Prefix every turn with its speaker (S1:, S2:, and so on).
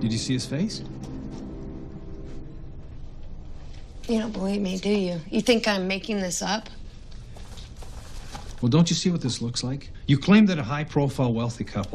S1: Did you see his face?
S2: You don't believe me, do you? You think I'm making this up?
S1: Well, don't you see what this looks like? You claim that a high-profile wealthy couple